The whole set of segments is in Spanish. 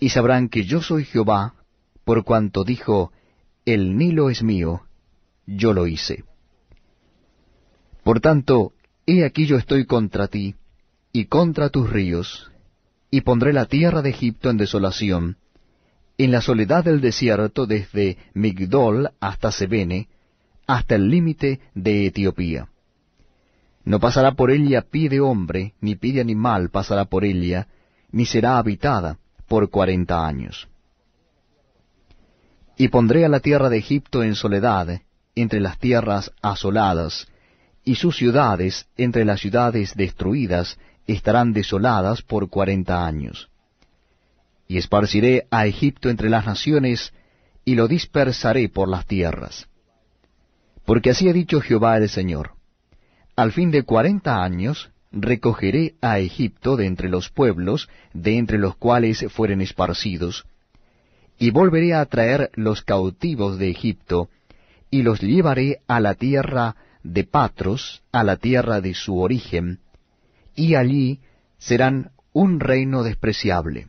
y sabrán que yo soy Jehová, por cuanto dijo, el Nilo es mío, yo lo hice. Por tanto, he aquí yo estoy contra ti, y contra tus ríos, y pondré la tierra de Egipto en desolación, en la soledad del desierto desde Migdol hasta Sebene, hasta el límite de Etiopía. No pasará por ella pie de hombre, ni pie de animal pasará por ella, ni será habitada por 40 años. Y pondré a la tierra de Egipto en soledad, entre las tierras asoladas, y sus ciudades, entre las ciudades destruidas, estarán desoladas por 40 años. Y esparciré a Egipto entre las naciones, y lo dispersaré por las tierras. Porque así ha dicho Jehová el Señor: al fin de 40 años recogeré a Egipto de entre los pueblos, de entre los cuales fueren esparcidos, y volveré a traer los cautivos de Egipto, y los llevaré a la tierra de Patros, a la tierra de su origen, y allí serán un reino despreciable.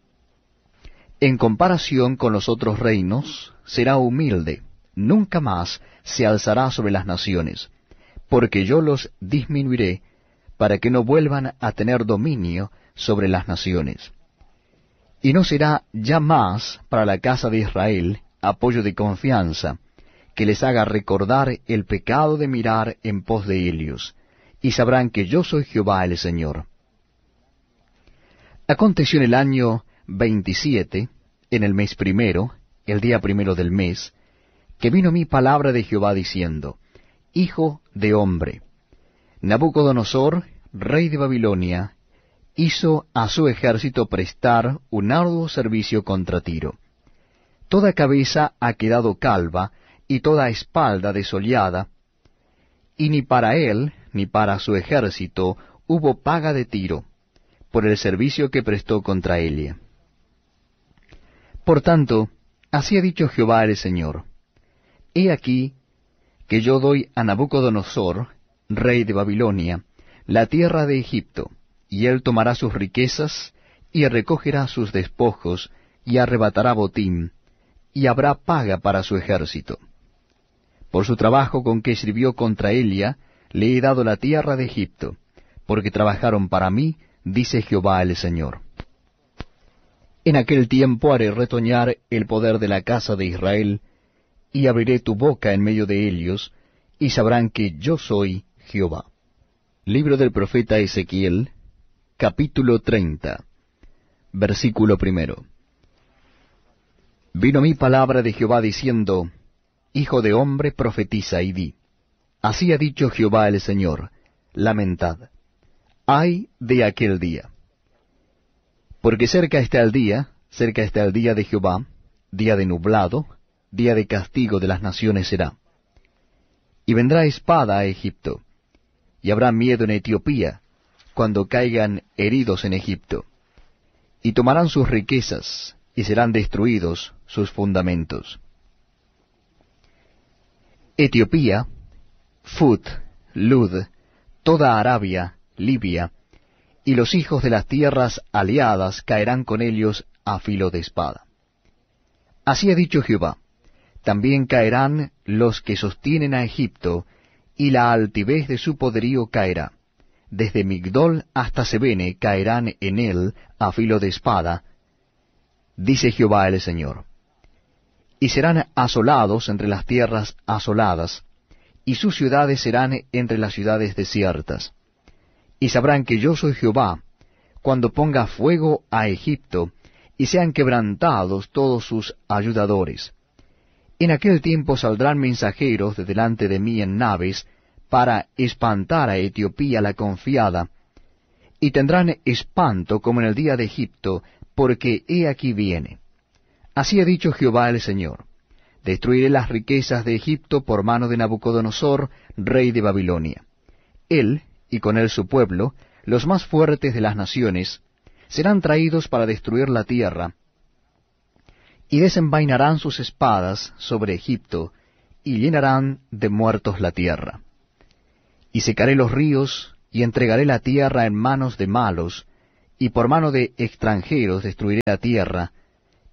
En comparación con los otros reinos, será humilde, nunca más se alzará sobre las naciones, porque yo los disminuiré, para que no vuelvan a tener dominio sobre las naciones. Y no será ya más para la casa de Israel apoyo de confianza, que les haga recordar el pecado de mirar en pos de ellos, y sabrán que yo soy Jehová el Señor. Aconteció en el año 27, en el mes primero, el día primero del mes, que vino mi palabra de Jehová diciendo: Hijo de hombre, Nabucodonosor, rey de Babilonia, hizo a su ejército prestar un arduo servicio contra Tiro. Toda cabeza ha quedado calva, y toda espalda desollada, y ni para él ni para su ejército hubo paga de Tiro, por el servicio que prestó contra Elia. Por tanto, así ha dicho Jehová el Señor: He aquí que yo doy a Nabucodonosor, rey de Babilonia, la tierra de Egipto, y él tomará sus riquezas, y recogerá sus despojos, y arrebatará botín, y habrá paga para su ejército. Por su trabajo con que sirvió contra Elia, le he dado la tierra de Egipto, porque trabajaron para mí, dice Jehová el Señor. En aquel tiempo haré retoñar el poder de la casa de Israel, y abriré tu boca en medio de ellos, y sabrán que yo soy Jehová. Libro del profeta Ezequiel, capítulo 30, versículo 1. Vino mi palabra de Jehová diciendo: Hijo de hombre, profetiza y di: Así ha dicho Jehová el Señor, lamentad, ay de aquel día. Porque cerca está el día de Jehová, día de nublado, día de castigo de las naciones será. Y vendrá espada a Egipto, y habrá miedo en Etiopía, cuando caigan heridos en Egipto. Y tomarán sus riquezas, y serán destruidos sus fundamentos. Etiopía, Fut, Lud, toda Arabia, Libia, y los hijos de las tierras aliadas caerán con ellos a filo de espada. Así ha dicho Jehová: también caerán los que sostienen a Egipto, y la altivez de su poderío caerá. Desde Migdol hasta Sebene caerán en él a filo de espada, dice Jehová el Señor. Y serán asolados entre las tierras asoladas, y sus ciudades serán entre las ciudades desiertas. Y sabrán que yo soy Jehová, cuando ponga fuego a Egipto, y sean quebrantados todos sus ayudadores. En aquel tiempo saldrán mensajeros de delante de mí en naves, para espantar a Etiopía la confiada, y tendrán espanto como en el día de Egipto, porque he aquí viene. Así ha dicho Jehová el Señor: destruiré las riquezas de Egipto por mano de Nabucodonosor, rey de Babilonia. Él, y con él su pueblo, los más fuertes de las naciones, serán traídos para destruir la tierra, y desenvainarán sus espadas sobre Egipto, y llenarán de muertos la tierra. Y secaré los ríos, y entregaré la tierra en manos de malos, y por mano de extranjeros destruiré la tierra,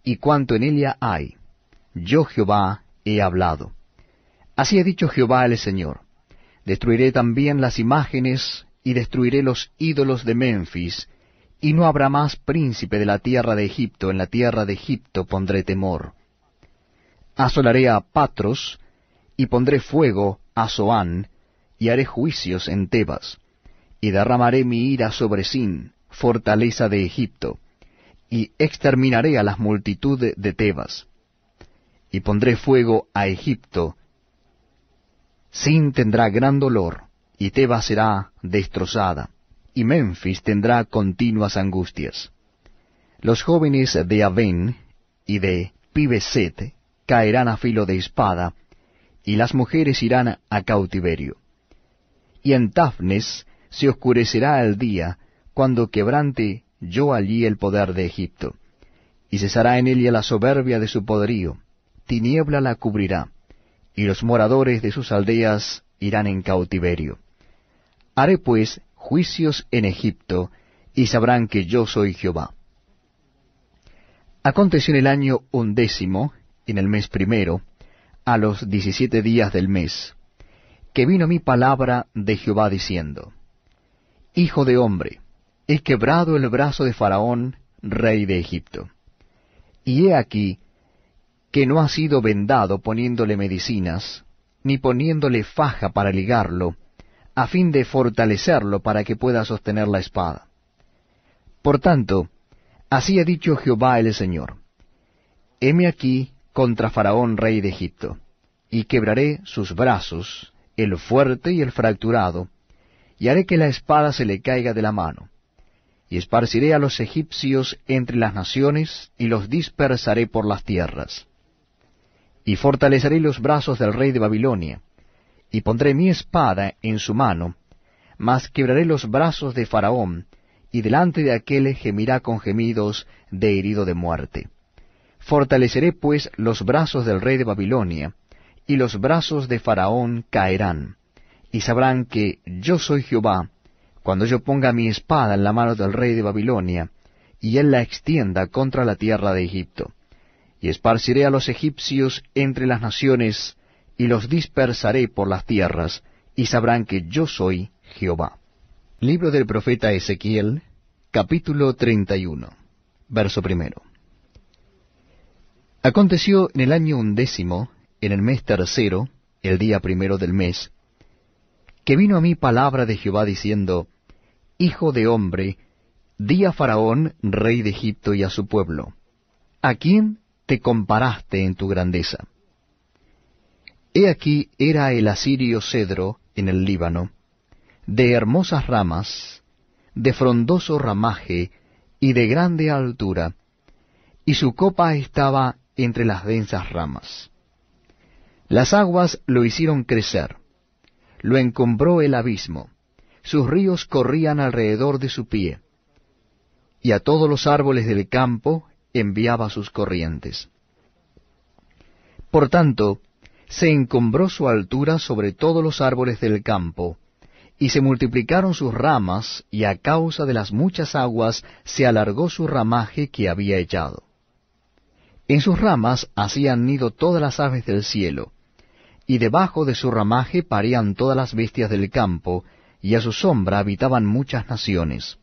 y cuanto en ella hay. Yo Jehová he hablado. Así ha dicho Jehová el Señor. Destruiré también las imágenes, y destruiré los ídolos de Memphis, y no habrá más príncipe de la tierra de Egipto. En la tierra de Egipto pondré temor. Asolaré a Patros, y pondré fuego a Zoán, y haré juicios en Tebas, y derramaré mi ira sobre Sin, fortaleza de Egipto, y exterminaré a las multitudes de Tebas. Y pondré fuego a Egipto. Sin tendrá gran dolor, y Tebas será destrozada, y Memphis tendrá continuas angustias. Los jóvenes de Avén y de Pibeset caerán a filo de espada, y las mujeres irán a cautiverio. Y en Tafnes se oscurecerá el día, cuando quebrante yo allí el poder de Egipto, y cesará en ella la soberbia de su poderío. Tiniebla la cubrirá, y los moradores de sus aldeas irán en cautiverio. Haré pues juicios en Egipto, y sabrán que yo soy Jehová. Aconteció en el año 11, en el mes primero, a los 17 días del mes, que vino mi palabra de Jehová diciendo: Hijo de hombre, he quebrado el brazo de Faraón, rey de Egipto. Y he aquí que no ha sido vendado poniéndole medicinas, ni poniéndole faja para ligarlo, a fin de fortalecerlo para que pueda sostener la espada. Por tanto, así ha dicho Jehová el Señor: heme aquí contra Faraón rey de Egipto, y quebraré sus brazos, el fuerte y el fracturado, y haré que la espada se le caiga de la mano. Y esparciré a los egipcios entre las naciones, y los dispersaré por las tierras. Y fortaleceré los brazos del rey de Babilonia, y pondré mi espada en su mano, mas quebraré los brazos de Faraón, y delante de aquel gemirá con gemidos de herido de muerte. Fortaleceré pues los brazos del rey de Babilonia, y los brazos de Faraón caerán, y sabrán que yo soy Jehová, cuando yo ponga mi espada en la mano del rey de Babilonia, y él la extienda contra la tierra de Egipto. Y esparciré a los egipcios entre las naciones, y los dispersaré por las tierras, y sabrán que yo soy Jehová. Libro del profeta Ezequiel, capítulo 31, verso 1. Aconteció en el año 11, en el mes tercero, el día primero del mes, que vino a mí palabra de Jehová diciendo: Hijo de hombre, di a Faraón, rey de Egipto, y a su pueblo: ¿a quién te comparaste en tu grandeza? He aquí era el asirio cedro en el Líbano, de hermosas ramas, de frondoso ramaje y de grande altura, y su copa estaba entre las densas ramas. Las aguas lo hicieron crecer, lo encumbró el abismo, sus ríos corrían alrededor de su pie, y a todos los árboles del campo enviaba sus corrientes. Por tanto, se encumbró su altura sobre todos los árboles del campo, y se multiplicaron sus ramas, y a causa de las muchas aguas se alargó su ramaje que había echado. En sus ramas hacían nido todas las aves del cielo, y debajo de su ramaje parían todas las bestias del campo, y a su sombra habitaban muchas naciones.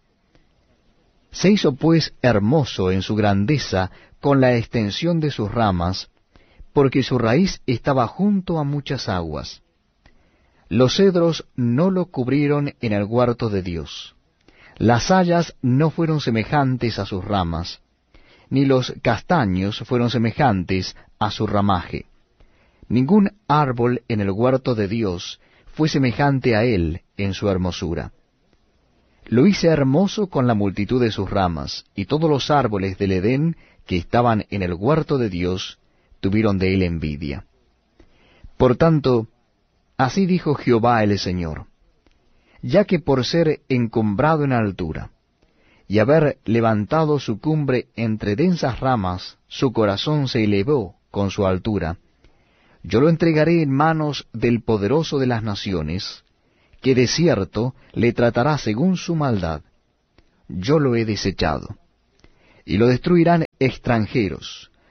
Se hizo pues hermoso en su grandeza con la extensión de sus ramas, porque su raíz estaba junto a muchas aguas. Los cedros no lo cubrieron en el huerto de Dios. Las hayas no fueron semejantes a sus ramas, ni los castaños fueron semejantes a su ramaje. Ningún árbol en el huerto de Dios fue semejante a él en su hermosura. Lo hice hermoso con la multitud de sus ramas, y todos los árboles del Edén que estaban en el huerto de Dios tuvieron de él envidia. Por tanto, así dijo Jehová el Señor: ya que por ser encumbrado en altura, y haber levantado su cumbre entre densas ramas, su corazón se elevó con su altura, yo lo entregaré en manos del poderoso de las naciones, que de cierto le tratará según su maldad. Yo lo he desechado. Y lo destruirán extranjeros,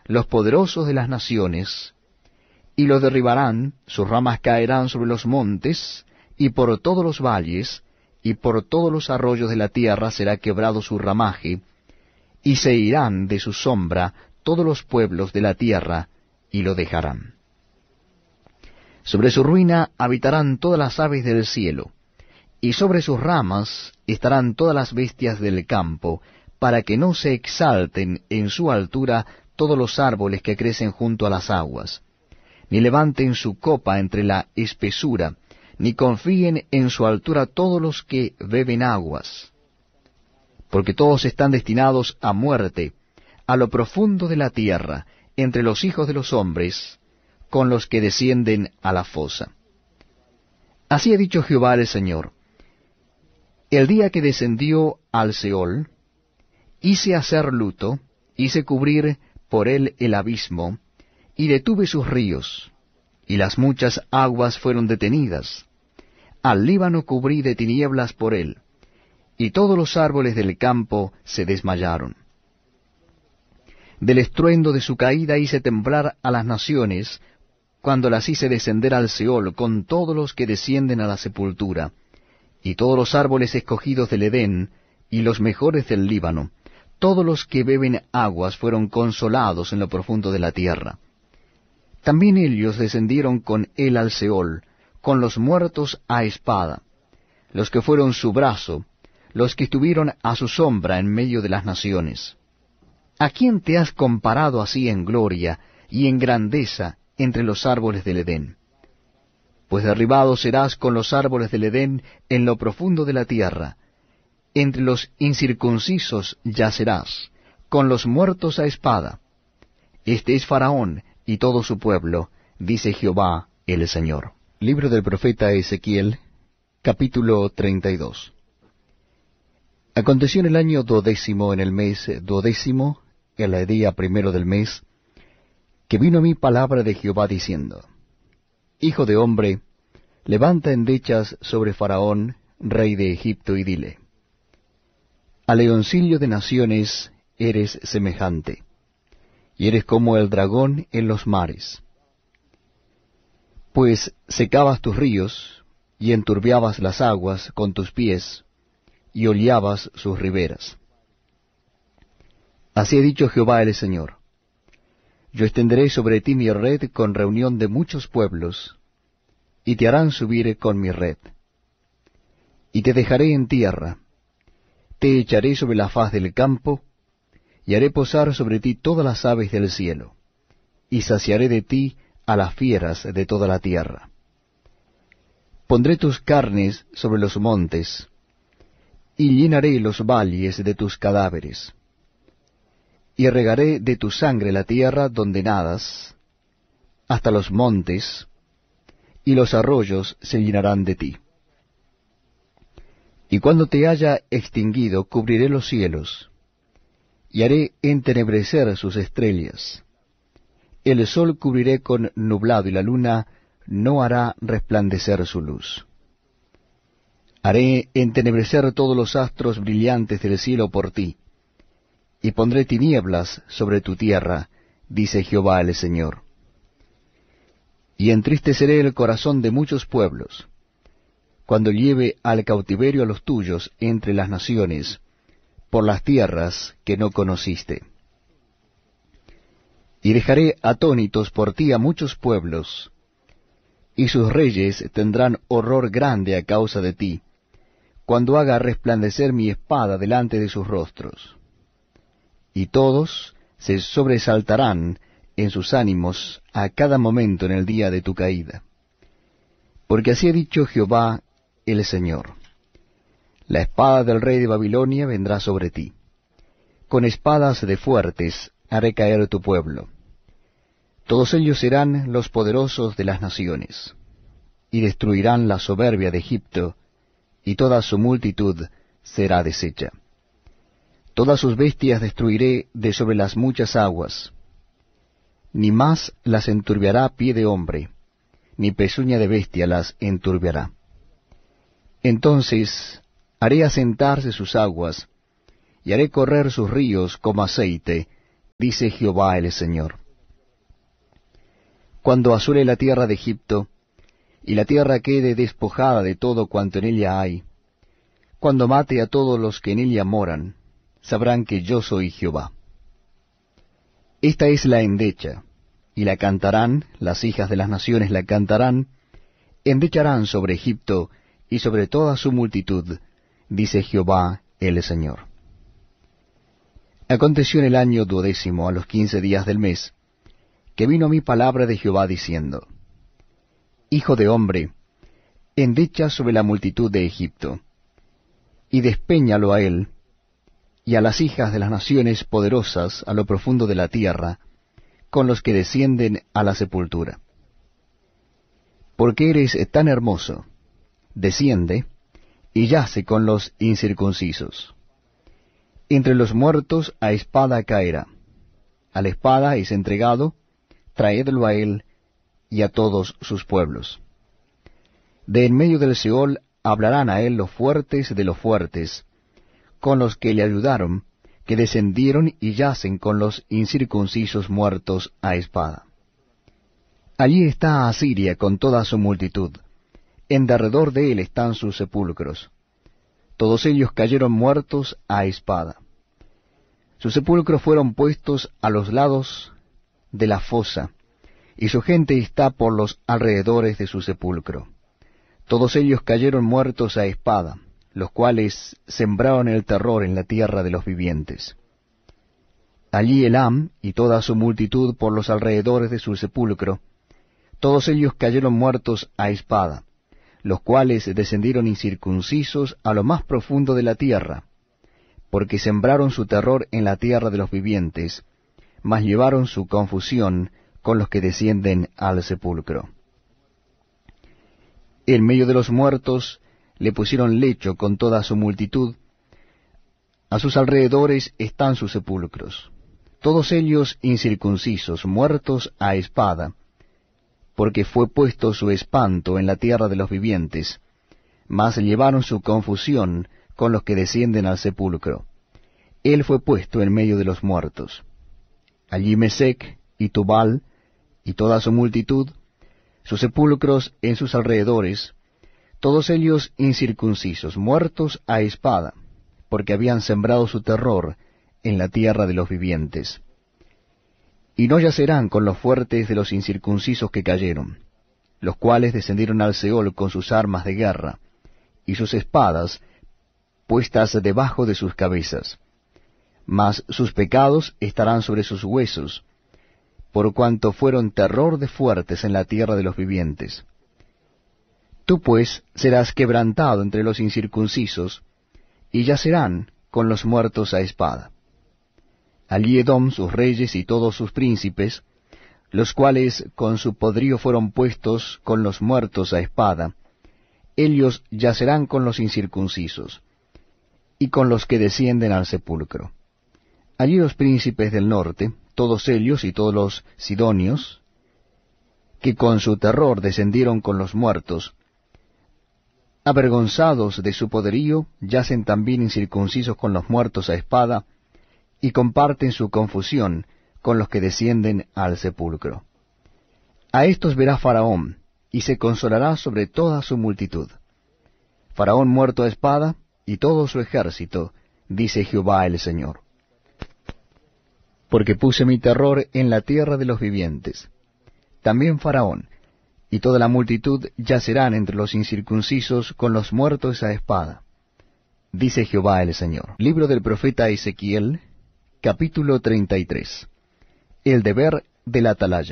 los poderosos de las naciones, y lo derribarán, sus ramas caerán sobre los montes, y por todos los valles, y por todos los arroyos de la tierra será quebrado su ramaje, y se irán de su sombra todos los pueblos de la tierra, y lo dejarán. Sobre su ruina habitarán todas las aves del cielo, y sobre sus ramas estarán todas las bestias del campo, para que no se exalten en su altura todos los árboles que crecen junto a las aguas, ni levanten su copa entre la espesura, ni confíen en su altura todos los que beben aguas, porque todos están destinados a muerte, a lo profundo de la tierra, entre los hijos de los hombres, con los que descienden a la fosa. Así ha dicho Jehová el Señor: el día que descendió al Seol, hice hacer luto, hice cubrir por él el abismo, y detuve sus ríos, y las muchas aguas fueron detenidas. Al Líbano cubrí de tinieblas por él, y todos los árboles del campo se desmayaron. Del estruendo de su caída hice temblar a las naciones, cuando las hice descender al Seol con todos los que descienden a la sepultura, y todos los árboles escogidos del Edén, y los mejores del Líbano, todos los que beben aguas fueron consolados en lo profundo de la tierra. También ellos descendieron con él al Seol, con los muertos a espada, los que fueron su brazo, los que estuvieron a su sombra en medio de las naciones. ¿A quién te has comparado así en gloria y en grandeza entre los árboles del Edén? Pues derribado serás con los árboles del Edén en lo profundo de la tierra. Entre los incircuncisos yacerás, con los muertos a espada. Este es Faraón y todo su pueblo, dice Jehová el Señor. Libro del profeta Ezequiel, capítulo 32. Aconteció en el año 12, en el mes 12, en el día primero del mes, que vino a mí palabra de Jehová diciendo: Hijo de hombre, levanta endechas sobre Faraón, rey de Egipto, y dile: a leoncillo de naciones eres semejante, y eres como el dragón en los mares. Pues secabas tus ríos, y enturbiabas las aguas con tus pies, y hollabas sus riberas. Así ha dicho Jehová el Señor: yo extenderé sobre ti mi red con reunión de muchos pueblos, y te harán subir con mi red. Y te dejaré en tierra, te echaré sobre la faz del campo, y haré posar sobre ti todas las aves del cielo, y saciaré de ti a las fieras de toda la tierra. Pondré tus carnes sobre los montes, y llenaré los valles de tus cadáveres. Y regaré de tu sangre la tierra donde nadas, hasta los montes, y los arroyos se llenarán de ti. Y cuando te haya extinguido, cubriré los cielos, y haré entenebrecer sus estrellas. El sol cubriré con nublado, y la luna no hará resplandecer su luz. Haré entenebrecer todos los astros brillantes del cielo por ti, y pondré tinieblas sobre tu tierra, dice Jehová el Señor. Y entristeceré el corazón de muchos pueblos, cuando lleve al cautiverio a los tuyos entre las naciones, por las tierras que no conociste. Y dejaré atónitos por ti a muchos pueblos, y sus reyes tendrán horror grande a causa de ti, cuando haga resplandecer mi espada delante de sus rostros. Y todos se sobresaltarán en sus ánimos a cada momento en el día de tu caída. Porque así ha dicho Jehová el Señor: la espada del rey de Babilonia vendrá sobre ti. Con espadas de fuertes haré caer tu pueblo. Todos ellos serán los poderosos de las naciones, y destruirán la soberbia de Egipto, y toda su multitud será deshecha. Todas sus bestias destruiré de sobre las muchas aguas. Ni más las enturbiará pie de hombre, ni pezuña de bestia las enturbiará. Entonces haré asentarse sus aguas, y haré correr sus ríos como aceite, dice Jehová el Señor. Cuando asole la tierra de Egipto, y la tierra quede despojada de todo cuanto en ella hay, cuando mate a todos los que en ella moran, sabrán que yo soy Jehová. Esta es la endecha, y la cantarán, las hijas de las naciones la cantarán, endecharán sobre Egipto y sobre toda su multitud, dice Jehová el Señor. Aconteció en el año 12, a los 15 días del mes, que vino mi palabra de Jehová diciendo: Hijo de hombre, endecha sobre la multitud de Egipto, y despéñalo a él, y a las hijas de las naciones poderosas a lo profundo de la tierra, con los que descienden a la sepultura. Porque eres tan hermoso, desciende, y yace con los incircuncisos. Entre los muertos a espada caerá. A la espada es entregado, traedlo a él y a todos sus pueblos. De en medio del Seol hablarán a él los fuertes de los fuertes, con los que le ayudaron, que descendieron y yacen con los incircuncisos muertos a espada. Allí está Asiria con toda su multitud, en derredor de él están sus sepulcros. Todos ellos cayeron muertos a espada. Sus sepulcros fueron puestos a los lados de la fosa, y su gente está por los alrededores de su sepulcro. Todos ellos cayeron muertos a espada, los cuales sembraron el terror en la tierra de los vivientes. Allí Elam y toda su multitud por los alrededores de su sepulcro, todos ellos cayeron muertos a espada, los cuales descendieron incircuncisos a lo más profundo de la tierra, porque sembraron su terror en la tierra de los vivientes, mas llevaron su confusión con los que descienden al sepulcro. En medio de los muertos le pusieron lecho con toda su multitud, a sus alrededores están sus sepulcros, todos ellos incircuncisos, muertos a espada, porque fue puesto su espanto en la tierra de los vivientes, mas llevaron su confusión con los que descienden al sepulcro. Él fue puesto en medio de los muertos. Allí Mesec y Tubal y toda su multitud, sus sepulcros en sus alrededores, todos ellos incircuncisos, muertos a espada, porque habían sembrado su terror en la tierra de los vivientes. Y no yacerán con los fuertes de los incircuncisos que cayeron, los cuales descendieron al Seol con sus armas de guerra, y sus espadas puestas debajo de sus cabezas. Mas sus pecados estarán sobre sus huesos, por cuanto fueron terror de fuertes en la tierra de los vivientes. Tú pues serás quebrantado entre los incircuncisos, y yacerán con los muertos a espada. Allí Edom, sus reyes y todos sus príncipes, los cuales con su poderío fueron puestos con los muertos a espada, ellos yacerán con los incircuncisos, y con los que descienden al sepulcro. Allí los príncipes del norte, todos ellos y todos los sidonios, que con su terror descendieron con los muertos, avergonzados de su poderío, yacen también incircuncisos con los muertos a espada, y comparten su confusión con los que descienden al sepulcro. A estos verá Faraón, y se consolará sobre toda su multitud. Faraón muerto a espada, y todo su ejército, dice Jehová el Señor. Porque puse mi terror en la tierra de los vivientes. También Faraón, y toda la multitud yacerán entre los incircuncisos con los muertos a espada, dice Jehová el Señor. Libro del profeta Ezequiel, capítulo 33. El deber de la atalaya.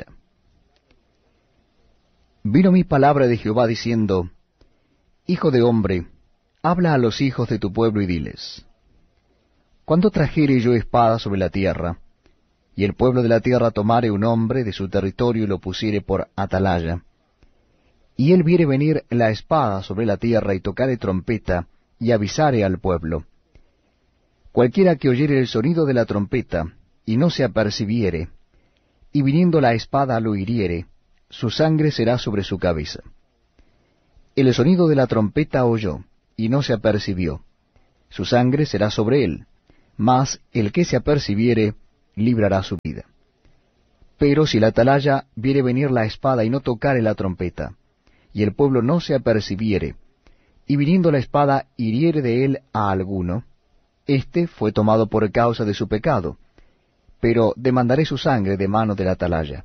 Vino mi palabra de Jehová diciendo: Hijo de hombre, habla a los hijos de tu pueblo y diles: Cuando trajere yo espada sobre la tierra, y el pueblo de la tierra tomare un hombre de su territorio y lo pusiere por atalaya, y él viere venir la espada sobre la tierra y tocare trompeta y avisare al pueblo, cualquiera que oyere el sonido de la trompeta y no se apercibiere, y viniendo la espada lo hiriere, su sangre será sobre su cabeza. El sonido de la trompeta oyó, y no se apercibió, su sangre será sobre él, mas el que se apercibiere, librará su vida. Pero si la atalaya viere venir la espada y no tocare la trompeta, y el pueblo no se apercibiere, y viniendo la espada hiriere de él a alguno, éste fue tomado por causa de su pecado, pero demandaré su sangre de mano del atalaya.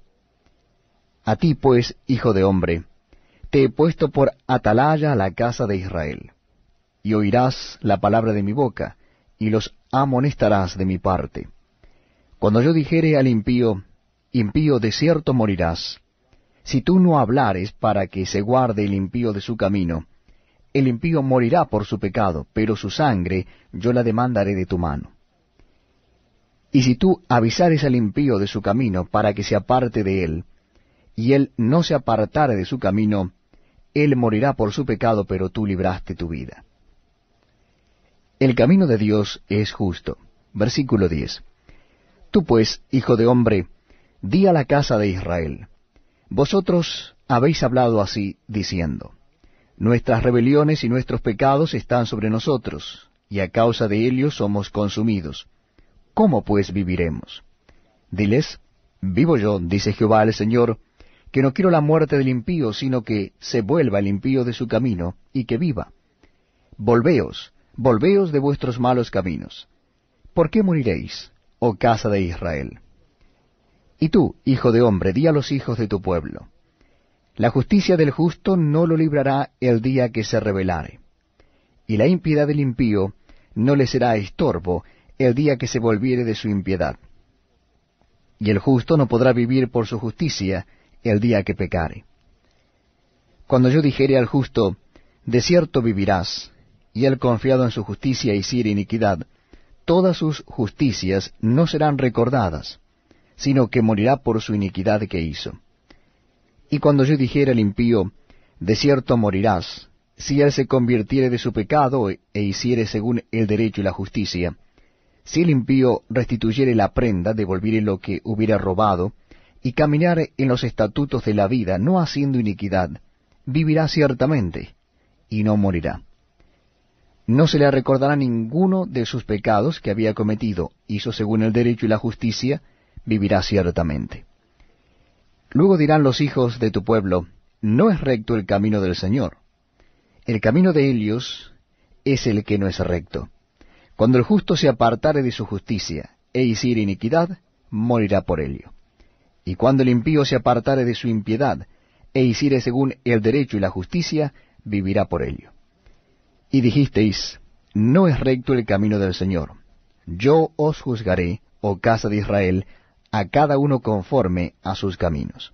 A ti, pues, hijo de hombre, te he puesto por atalaya a la casa de Israel, y oirás la palabra de mi boca, y los amonestarás de mi parte. Cuando yo dijere al impío, impío, de cierto morirás, si tú no hablares para que se guarde el impío de su camino, el impío morirá por su pecado, pero su sangre yo la demandaré de tu mano. Y si tú avisares al impío de su camino para que se aparte de él, y él no se apartare de su camino, él morirá por su pecado, pero tú libraste tu vida. El camino de Dios es justo. Versículo 10. Tú pues, hijo de hombre, di a la casa de Israel, vosotros habéis hablado así, diciendo, nuestras rebeliones y nuestros pecados están sobre nosotros, y a causa de ellos somos consumidos. ¿Cómo pues viviremos? Diles, vivo yo, dice Jehová el Señor, que no quiero la muerte del impío, sino que se vuelva el impío de su camino, y que viva. Volveos, volveos de vuestros malos caminos. ¿Por qué moriréis, oh casa de Israel? Y tú, hijo de hombre, di a los hijos de tu pueblo, la justicia del justo no lo librará el día que se rebelare, y la impiedad del impío no le será estorbo el día que se volviere de su impiedad. Y el justo no podrá vivir por su justicia el día que pecare. Cuando yo dijere al justo, de cierto vivirás, y él confiado en su justicia hiciere iniquidad, todas sus justicias no serán recordadas, sino que morirá por su iniquidad que hizo. Y cuando yo dijere al impío, de cierto morirás, si él se convirtiere de su pecado e hiciere según el derecho y la justicia, si el impío restituyere la prenda, devolviere lo que hubiera robado, y caminare en los estatutos de la vida, no haciendo iniquidad, vivirá ciertamente, y no morirá. No se le recordará ninguno de sus pecados que había cometido, hizo según el derecho y la justicia, vivirá ciertamente. Luego dirán los hijos de tu pueblo, no es recto el camino del Señor. El camino de ellos es el que no es recto. Cuando el justo se apartare de su justicia, e hiciere iniquidad, morirá por ello. Y cuando el impío se apartare de su impiedad, e hiciere según el derecho y la justicia, vivirá por ello. Y dijisteis, no es recto el camino del Señor. Yo os juzgaré, oh casa de Israel, a cada uno conforme a sus caminos.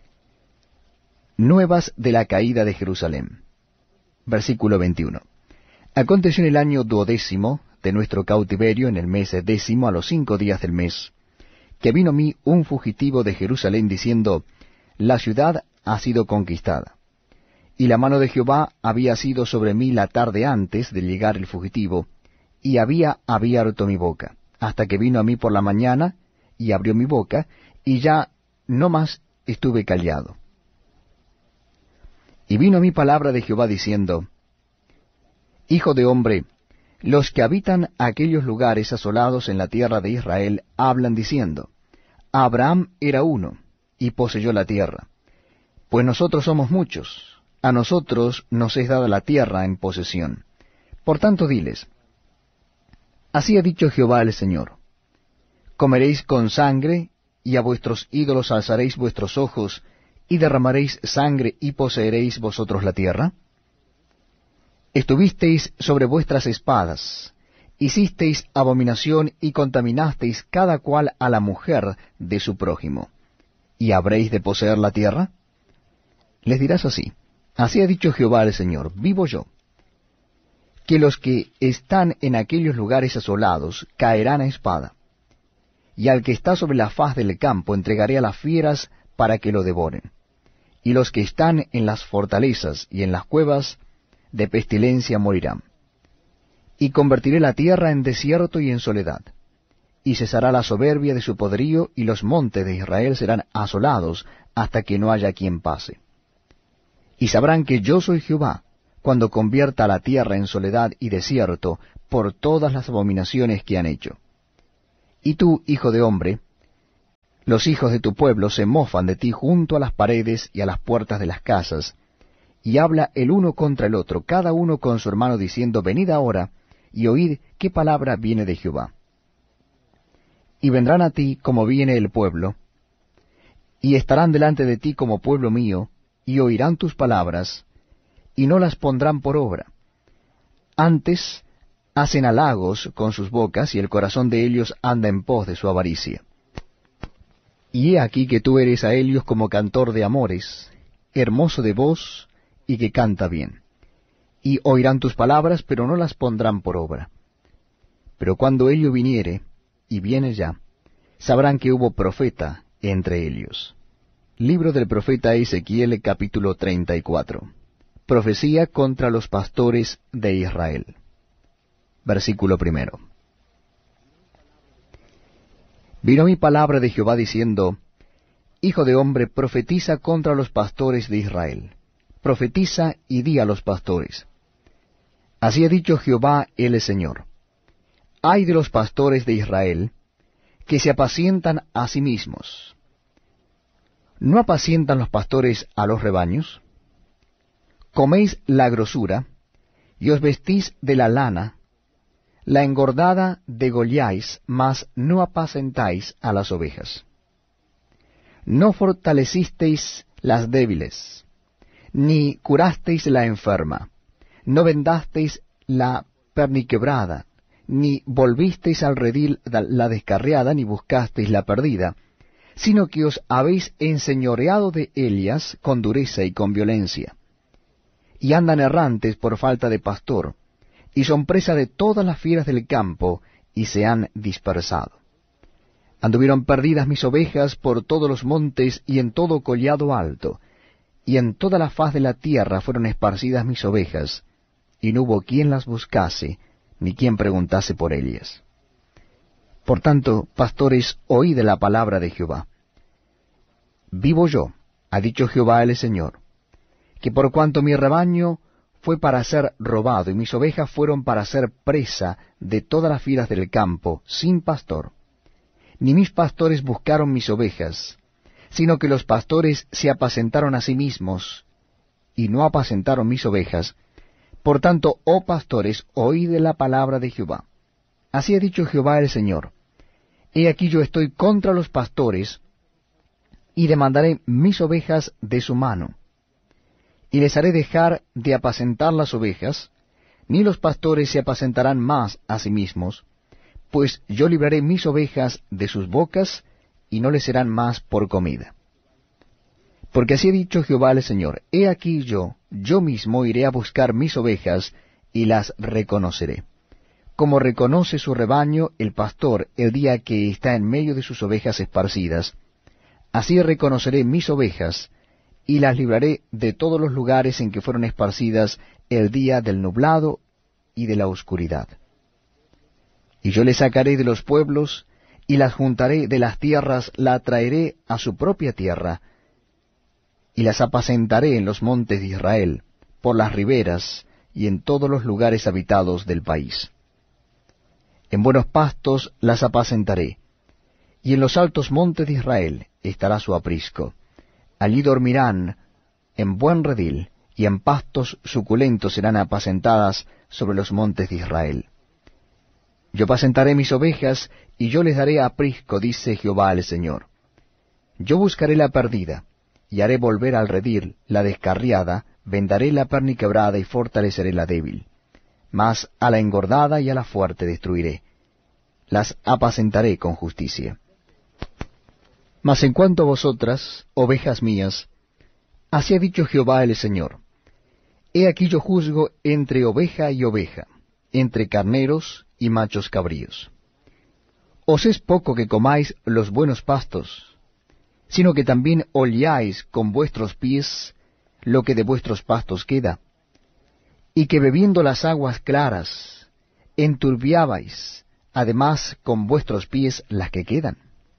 Nuevas de la caída de Jerusalén. Versículo 21. Aconteció en el año 12º de nuestro cautiverio, en el mes 10º, a los 5 días del mes, que vino a mí un fugitivo de Jerusalén, diciendo, la ciudad ha sido conquistada. Y la mano de Jehová había sido sobre mí la tarde antes de llegar el fugitivo, y había abierto mi boca, hasta que vino a mí por la mañana, y abrió mi boca, y ya no más estuve callado. Y vino a mí palabra de Jehová diciendo, Hijo de hombre, los que habitan aquellos lugares asolados en la tierra de Israel hablan diciendo, Abraham era uno, y poseyó la tierra. Pues nosotros somos muchos, a nosotros nos es dada la tierra en posesión. Por tanto diles, así ha dicho Jehová el Señor, comeréis con sangre, y a vuestros ídolos alzaréis vuestros ojos, y derramaréis sangre, y poseeréis vosotros la tierra. Estuvisteis sobre vuestras espadas, hicisteis abominación, y contaminasteis cada cual a la mujer de su prójimo, ¿y habréis de poseer la tierra? Les dirás así, así ha dicho Jehová el Señor, vivo yo, que los que están en aquellos lugares asolados caerán a espada, y al que está sobre la faz del campo entregaré a las fieras para que lo devoren, y los que están en las fortalezas y en las cuevas de pestilencia morirán. Y convertiré la tierra en desierto y en soledad, y cesará la soberbia de su poderío, y los montes de Israel serán asolados hasta que no haya quien pase. Y sabrán que yo soy Jehová, cuando convierta la tierra en soledad y desierto por todas las abominaciones que han hecho. Y tú, hijo de hombre, los hijos de tu pueblo se mofan de ti junto a las paredes y a las puertas de las casas, y habla el uno contra el otro, cada uno con su hermano, diciendo, venid ahora, y oíd qué palabra viene de Jehová. Y vendrán a ti como viene el pueblo, y estarán delante de ti como pueblo mío, y oirán tus palabras, y no las pondrán por obra. Antes hacen halagos con sus bocas, y el corazón de ellos anda en pos de su avaricia. Y he aquí que tú eres a ellos como cantor de amores, hermoso de voz, y que canta bien. Y oirán tus palabras, pero no las pondrán por obra. Pero cuando ello viniere, y viene ya, sabrán que hubo profeta entre ellos. Libro del profeta Ezequiel, capítulo 34. Profecía contra los pastores de Israel. Versículo 1. Vino mi palabra de Jehová diciendo, Hijo de hombre, profetiza contra los pastores de Israel. Profetiza y di a los pastores. Así ha dicho Jehová el Señor. Ay de los pastores de Israel, que se apacientan a sí mismos. ¿No apacientan los pastores a los rebaños? Coméis la grosura, y os vestís de la lana, la engordada degolláis, mas no apacentáis a las ovejas. No fortalecisteis las débiles, ni curasteis la enferma, no vendasteis la perniquebrada, ni volvisteis al redil la descarriada, ni buscasteis la perdida, sino que os habéis enseñoreado de ellas con dureza y con violencia. Y andan errantes por falta de pastor, y son presa de todas las fieras del campo, y se han dispersado. Anduvieron perdidas mis ovejas por todos los montes y en todo collado alto, y en toda la faz de la tierra fueron esparcidas mis ovejas, y no hubo quien las buscase, ni quien preguntase por ellas. Por tanto, pastores, oíd la palabra de Jehová. Vivo yo, ha dicho Jehová el Señor, que por cuanto mi rebaño fue para ser robado, y mis ovejas fueron para ser presa de todas las fieras del campo, sin pastor, ni mis pastores buscaron mis ovejas, sino que los pastores se apacentaron a sí mismos, y no apacentaron mis ovejas. Por tanto, oh pastores, oíd la palabra de Jehová. Así ha dicho Jehová el Señor. He aquí yo estoy contra los pastores, y demandaré mis ovejas de su mano, y les haré dejar de apacentar las ovejas, ni los pastores se apacentarán más a sí mismos, pues yo libraré mis ovejas de sus bocas, y no les serán más por comida. Porque así ha dicho Jehová el Señor, he aquí yo mismo iré a buscar mis ovejas, y las reconoceré. Como reconoce su rebaño el pastor el día que está en medio de sus ovejas esparcidas, así reconoceré mis ovejas, y las libraré de todos los lugares en que fueron esparcidas el día del nublado y de la oscuridad. Y yo les sacaré de los pueblos, y las juntaré de las tierras, la traeré a su propia tierra, y las apacentaré en los montes de Israel, por las riberas, y en todos los lugares habitados del país. En buenos pastos las apacentaré, y en los altos montes de Israel estará su aprisco. Allí dormirán en buen redil, y en pastos suculentos serán apacentadas sobre los montes de Israel. Yo apacentaré mis ovejas, y yo les daré aprisco, dice Jehová el Señor. Yo buscaré la perdida, y haré volver al redil la descarriada, vendaré la perniquebrada y fortaleceré la débil. Mas a la engordada y a la fuerte destruiré, las apacentaré con justicia. Mas en cuanto a vosotras, ovejas mías, así ha dicho Jehová el Señor, he aquí yo juzgo entre oveja y oveja, entre carneros y machos cabríos. Os es poco que comáis los buenos pastos, sino que también holláis con vuestros pies lo que de vuestros pastos queda, y que bebiendo las aguas claras, enturbiabais, además con vuestros pies las que quedan.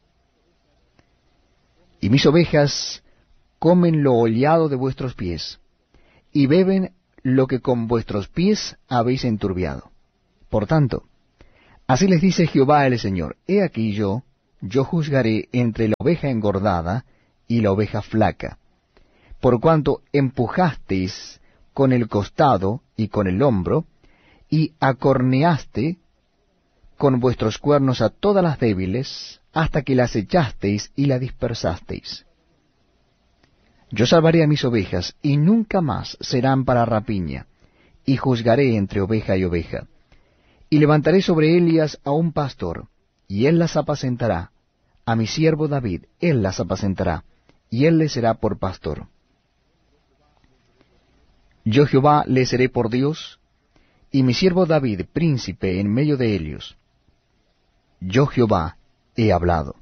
Y mis ovejas comen lo hollado de vuestros pies, y beben lo que con vuestros pies habéis enturbiado. Por tanto, Así les dice Jehová el Señor: He aquí yo juzgaré entre la oveja engordada y la oveja flaca, por cuanto empujasteis con el costado y con el hombro, y acorneaste con vuestros cuernos a todas las débiles, hasta que las echasteis y las dispersasteis. Yo salvaré a mis ovejas, y nunca más serán para rapiña, y juzgaré entre oveja y oveja. Y levantaré sobre ellas a un pastor, y él las apacentará. A mi siervo David, él las apacentará, y él les será por pastor. Yo Jehová les seré por Dios, y mi siervo David príncipe en medio de ellos. Yo Jehová he hablado.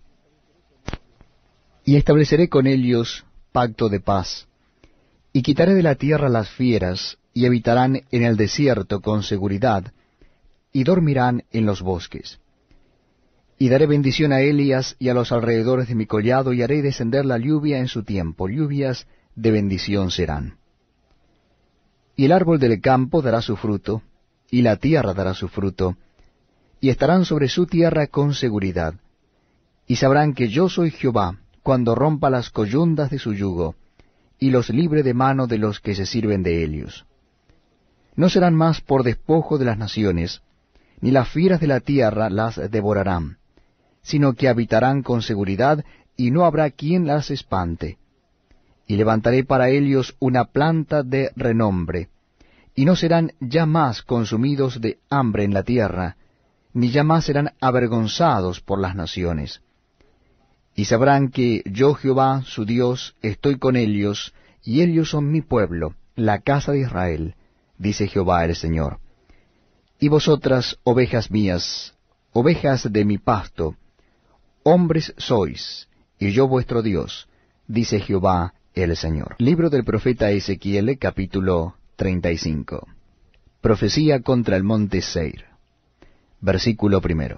Y estableceré con ellos pacto de paz, y quitaré de la tierra las fieras, y habitarán en el desierto con seguridad, y dormirán en los bosques. Y daré bendición a Elias y a los alrededores de mi collado, y haré descender la lluvia en su tiempo, lluvias de bendición serán. Y el árbol del campo dará su fruto, y la tierra dará su fruto, y estarán sobre su tierra con seguridad. Y sabrán que yo soy Jehová, cuando rompa las coyundas de su yugo, y los libre de mano de los que se sirven de ellos. No serán más por despojo de las naciones, ni las fieras de la tierra las devorarán, sino que habitarán con seguridad, y no habrá quien las espante. Y levantaré para ellos una planta de renombre, y no serán ya más consumidos de hambre en la tierra, ni ya más serán avergonzados por las naciones. Y sabrán que yo Jehová, su Dios, estoy con ellos, y ellos son mi pueblo, la casa de Israel, dice Jehová el Señor. Y vosotras, ovejas mías, ovejas de mi pasto, hombres sois, y yo vuestro Dios, dice Jehová el Señor. Libro del profeta Ezequiel, capítulo 35. Profecía contra el monte Seir. Versículo 1.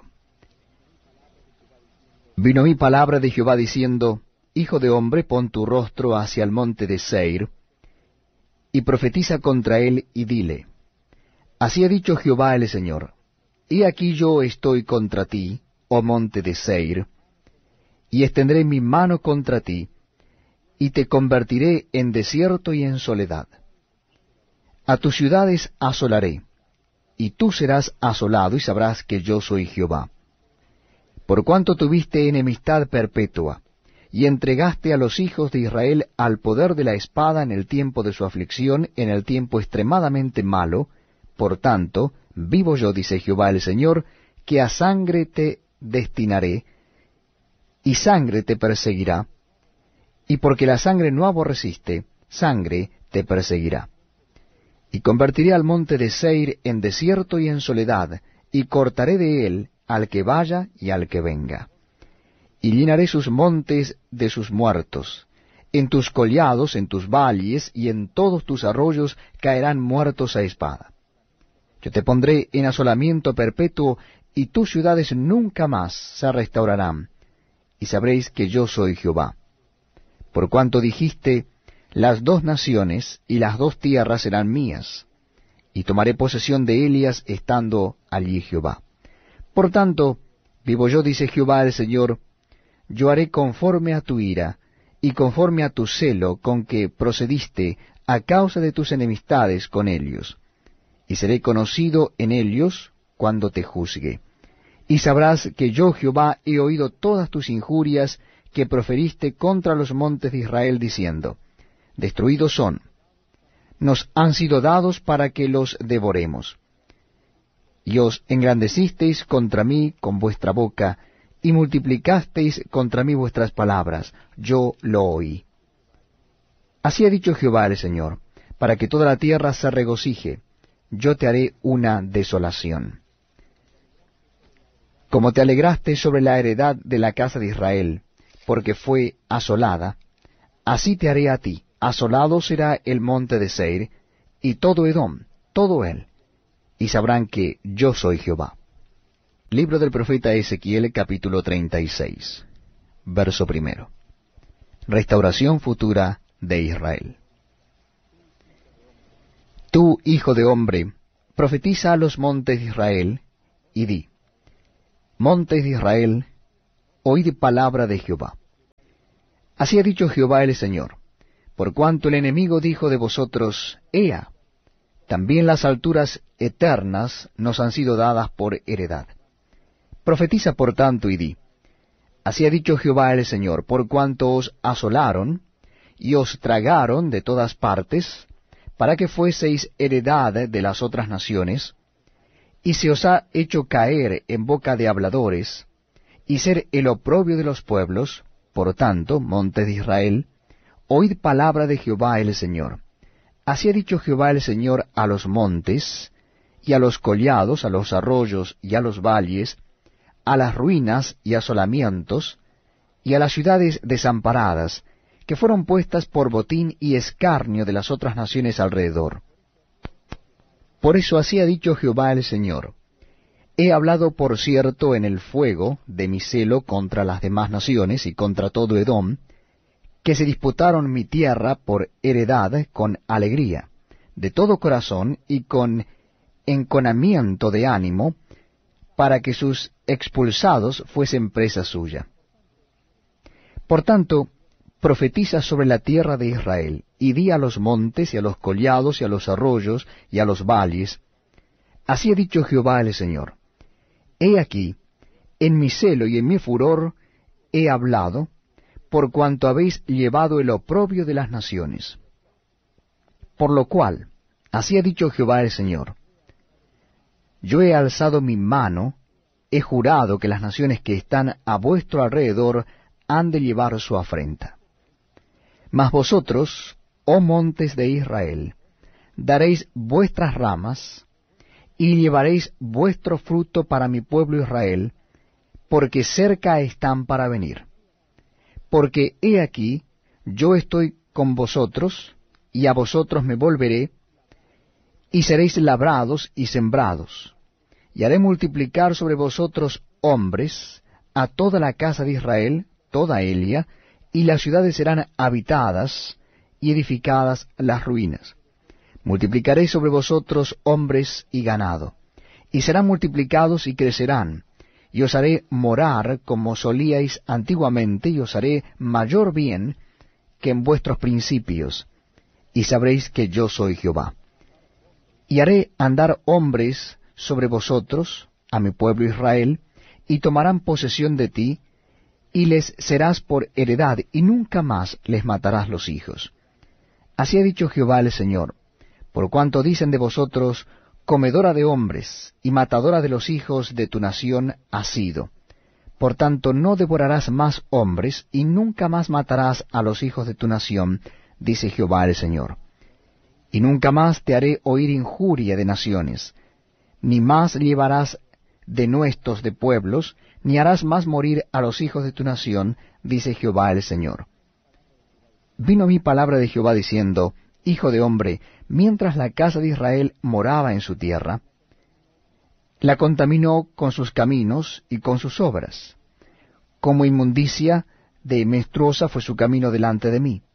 Vino mi palabra de Jehová diciendo: Hijo de hombre, pon tu rostro hacia el monte de Seir, y profetiza contra él, y dile: Así ha dicho Jehová el Señor: He aquí yo estoy contra ti, oh monte de Seir, y extenderé mi mano contra ti, y te convertiré en desierto y en soledad. A tus ciudades asolaré, y tú serás asolado, y sabrás que yo soy Jehová. Por cuanto tuviste enemistad perpetua, y entregaste a los hijos de Israel al poder de la espada en el tiempo de su aflicción, en el tiempo extremadamente malo, por tanto, vivo yo, dice Jehová el Señor, que a sangre te destinaré, y sangre te perseguirá, y porque la sangre no aborreciste, sangre te perseguirá. Y convertiré al monte de Seir en desierto y en soledad, y cortaré de él al que vaya y al que venga. Y llenaré sus montes de sus muertos. En tus collados, en tus valles y en todos tus arroyos caerán muertos a espada. Yo te pondré en asolamiento perpetuo, y tus ciudades nunca más se restaurarán, y sabréis que yo soy Jehová. Por cuanto dijiste: Las dos naciones y las dos tierras serán mías, y tomaré posesión de ellas estando allí Jehová. Por tanto, vivo yo, dice Jehová el Señor, yo haré conforme a tu ira, y conforme a tu celo con que procediste a causa de tus enemistades con ellos, y seré conocido en ellos cuando te juzgue. Y sabrás que yo Jehová he oído todas tus injurias que proferiste contra los montes de Israel, diciendo: Destruidos son, nos han sido dados para que los devoremos. Y os engrandecisteis contra mí con vuestra boca, y multiplicasteis contra mí vuestras palabras, yo lo oí. Así ha dicho Jehová el Señor: para que toda la tierra se regocije, yo te haré una desolación. Como te alegraste sobre la heredad de la casa de Israel, porque fue asolada, así te haré a ti. Asolado será el monte de Seir, y todo Edom, todo él, y sabrán que yo soy Jehová. Libro del profeta Ezequiel, capítulo 36, verso 1. Restauración futura de Israel. Tú, hijo de hombre, profetiza a los montes de Israel, y di: Montes de Israel, oíd palabra de Jehová. Así ha dicho Jehová el Señor, por cuanto el enemigo dijo de vosotros, Ea, también las alturas eternas nos han sido dadas por heredad. Profetiza por tanto y di, así ha dicho Jehová el Señor, por cuanto os asolaron y os tragaron de todas partes, para que fueseis heredad de las otras naciones, y se os ha hecho caer en boca de habladores, y ser el oprobio de los pueblos. Por tanto, montes de Israel, oíd palabra de Jehová el Señor. Así ha dicho Jehová el Señor a los montes, y a los collados, a los arroyos y a los valles, a las ruinas y asolamientos, y a las ciudades desamparadas, que fueron puestas por botín y escarnio de las otras naciones alrededor. Por eso así ha dicho Jehová el Señor. He hablado, por cierto, en el fuego de mi celo contra las demás naciones y contra todo Edom, que se disputaron mi tierra por heredad con alegría, de todo corazón y con enconamiento de ánimo, para que sus expulsados fuesen presa suya. Por tanto, profetiza sobre la tierra de Israel, y di a los montes y a los collados y a los arroyos y a los valles, así ha dicho Jehová el Señor. He aquí, en mi celo y en mi furor he hablado, por cuanto habéis llevado el oprobio de las naciones. Por lo cual, así ha dicho Jehová el Señor, yo he alzado mi mano, he jurado que las naciones que están a vuestro alrededor han de llevar su afrenta. Mas vosotros, oh montes de Israel, daréis vuestras ramas, y llevaréis vuestro fruto para mi pueblo Israel, porque cerca están para venir. Porque he aquí, yo estoy con vosotros, y a vosotros me volveré, y seréis labrados y sembrados, y haré multiplicar sobre vosotros hombres, a toda la casa de Israel, toda ella, y las ciudades serán habitadas, y edificadas las ruinas. Multiplicaré sobre vosotros hombres y ganado, y serán multiplicados y crecerán, y os haré morar como solíais antiguamente, y os haré mayor bien que en vuestros principios, y sabréis que yo soy Jehová. Y haré andar hombres sobre vosotros, a mi pueblo Israel, y tomarán posesión de ti, y les serás por heredad, y nunca más les matarás los hijos. Así ha dicho Jehová el Señor, por cuanto dicen de vosotros, comedora de hombres, y matadora de los hijos de tu nación has sido. Por tanto no devorarás más hombres, y nunca más matarás a los hijos de tu nación, dice Jehová el Señor. Y nunca más te haré oír injuria de naciones, ni más llevarás denuestos de pueblos, ni harás más morir a los hijos de tu nación, dice Jehová el Señor. Vino mi palabra de Jehová diciendo, Hijo de hombre, mientras la casa de Israel moraba en su tierra, la contaminó con sus caminos y con sus obras. Como inmundicia de menstruosa fue su camino delante de mí.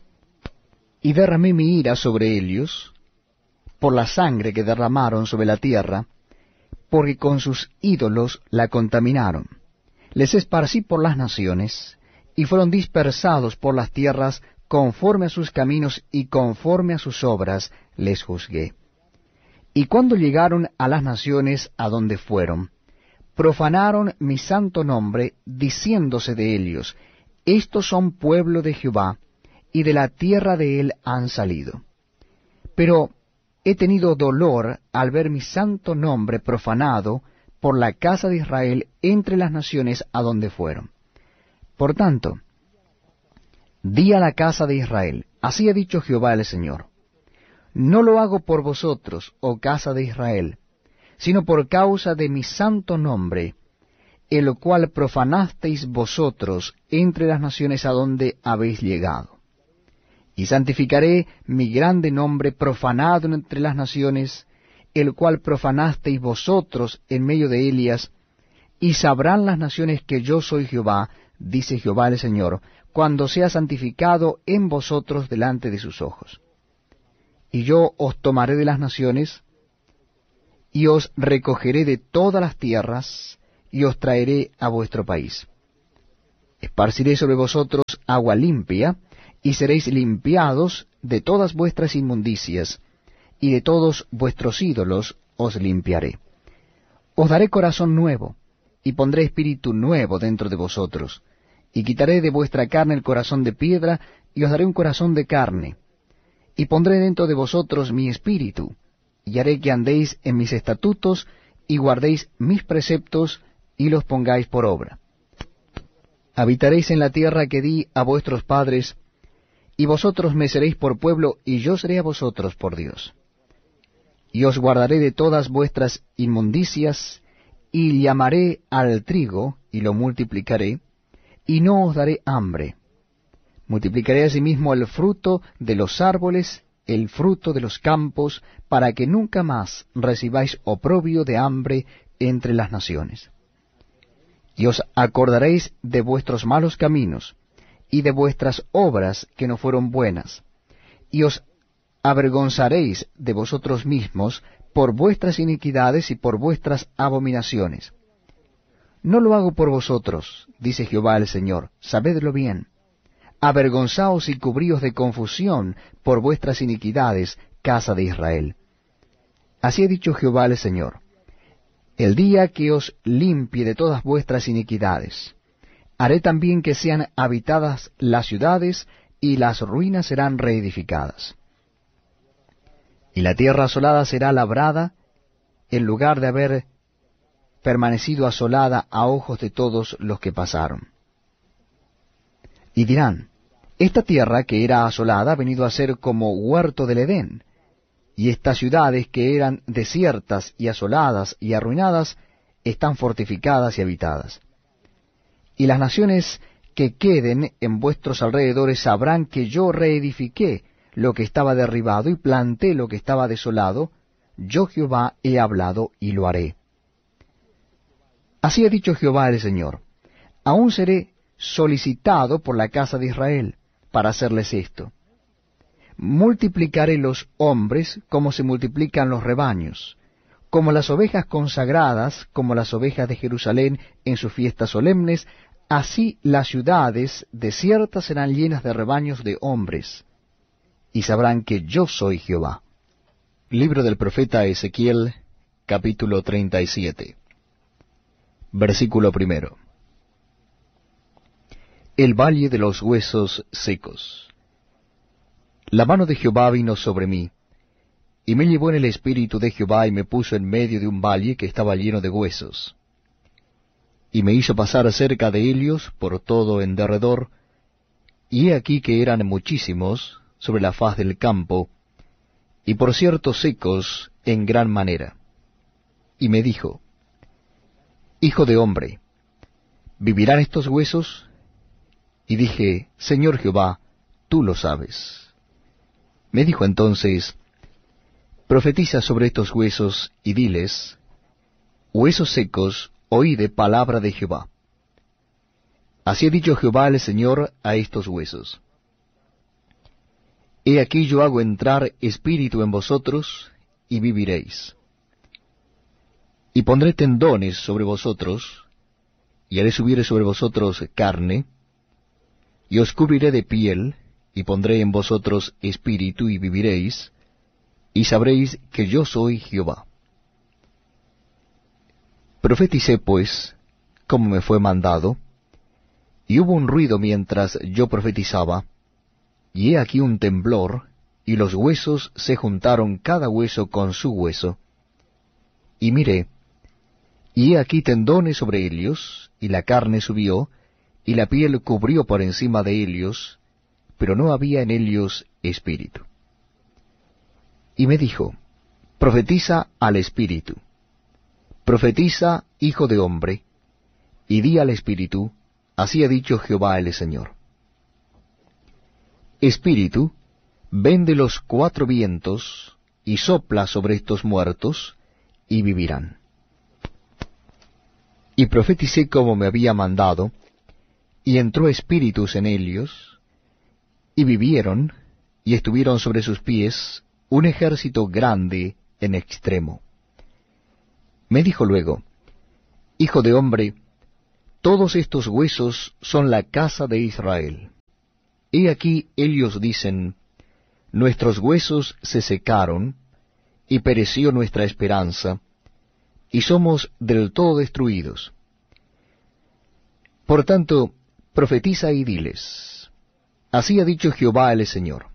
Y derramé mi ira sobre ellos, por la sangre que derramaron sobre la tierra, porque con sus ídolos la contaminaron. Les esparcí por las naciones, y fueron dispersados por las tierras, conforme a sus caminos y conforme a sus obras les juzgué. Y cuando llegaron a las naciones a donde fueron, profanaron mi santo nombre, diciéndose de ellos, estos son pueblo de Jehová, y de la tierra de él han salido. Pero he tenido dolor al ver mi santo nombre profanado por la casa de Israel entre las naciones a donde fueron. Por tanto, di a la casa de Israel, así ha dicho Jehová el Señor, no lo hago por vosotros, oh casa de Israel, sino por causa de mi santo nombre, el cual profanasteis vosotros entre las naciones a donde habéis llegado. Y santificaré mi grande nombre profanado entre las naciones, el cual profanasteis vosotros en medio de ellas, y sabrán las naciones que yo soy Jehová, dice Jehová el Señor, cuando sea santificado en vosotros delante de sus ojos. Y yo os tomaré de las naciones, y os recogeré de todas las tierras y os traeré a vuestro país. Esparciré sobre vosotros agua limpia, y seréis limpiados de todas vuestras inmundicias, y de todos vuestros ídolos os limpiaré. Os daré corazón nuevo, y pondré espíritu nuevo dentro de vosotros, y quitaré de vuestra carne el corazón de piedra, y os daré un corazón de carne, y pondré dentro de vosotros mi espíritu, y haré que andéis en mis estatutos, y guardéis mis preceptos, y los pongáis por obra. Habitaréis en la tierra que di a vuestros padres, y vosotros me seréis por pueblo, y yo seré a vosotros por Dios. Y os guardaré de todas vuestras inmundicias, y llamaré al trigo, y lo multiplicaré, y no os daré hambre. Multiplicaré asimismo el fruto de los árboles, el fruto de los campos, para que nunca más recibáis oprobio de hambre entre las naciones. Y os acordaréis de vuestros malos caminos, y de vuestras obras que no fueron buenas, y os avergonzaréis de vosotros mismos por vuestras iniquidades y por vuestras abominaciones. No lo hago por vosotros, dice Jehová el Señor, sabedlo bien. Avergonzaos y cubríos de confusión por vuestras iniquidades, casa de Israel. Así ha dicho Jehová el Señor: el día que os limpie de todas vuestras iniquidades, haré también que sean habitadas las ciudades, y las ruinas serán reedificadas. Y la tierra asolada será labrada, en lugar de haber permanecido asolada a ojos de todos los que pasaron. Y dirán: esta tierra que era asolada ha venido a ser como huerto del Edén, y estas ciudades que eran desiertas y asoladas y arruinadas están fortificadas y habitadas. Y las naciones que queden en vuestros alrededores sabrán que yo reedifiqué lo que estaba derribado y planté lo que estaba desolado. Yo Jehová he hablado y lo haré. Así ha dicho Jehová el Señor: aún seré solicitado por la casa de Israel para hacerles esto. Multiplicaré los hombres como se multiplican los rebaños, como las ovejas consagradas, como las ovejas de Jerusalén en sus fiestas solemnes, así las ciudades desiertas serán llenas de rebaños de hombres, y sabrán que yo soy Jehová. Libro del profeta Ezequiel, capítulo 37. Versículo 1. El valle de los huesos secos. La mano de Jehová vino sobre mí, y me llevó en el espíritu de Jehová, y me puso en medio de un valle que estaba lleno de huesos. Y me hizo pasar cerca de ellos por todo en derredor, y he aquí que eran muchísimos sobre la faz del campo, y por cierto secos en gran manera. Y me dijo: Hijo de hombre, ¿vivirán estos huesos? Y dije: Señor Jehová, tú lo sabes. Me dijo entonces: profetiza sobre estos huesos, y diles: huesos secos, oíd palabra de Jehová. Así ha dicho Jehová el Señor a estos huesos: he aquí yo hago entrar espíritu en vosotros, y viviréis. Y pondré tendones sobre vosotros, y haré subir sobre vosotros carne, y os cubriré de piel, y pondré en vosotros espíritu, y viviréis, y sabréis que yo soy Jehová. Profeticé pues, como me fue mandado, y hubo un ruido mientras yo profetizaba, y he aquí un temblor, y los huesos se juntaron cada hueso con su hueso. Y miré, y he aquí tendones sobre ellos, y la carne subió, y la piel cubrió por encima de ellos, pero no había en ellos espíritu. Y me dijo: profetiza al espíritu, profetiza, hijo de hombre, y di al espíritu: así ha dicho Jehová el Señor. Espíritu, ven de los cuatro vientos, y sopla sobre estos muertos, y vivirán. Y profeticé como me había mandado, y entró espíritus en ellos, y vivieron, y estuvieron sobre sus pies un ejército grande en extremo. Me dijo luego: Hijo de hombre, todos estos huesos son la casa de Israel. He aquí ellos dicen, nuestros huesos se secaron, y pereció nuestra esperanza, y somos del todo destruidos. Por tanto, profetiza y diles, así ha dicho Jehová el Señor.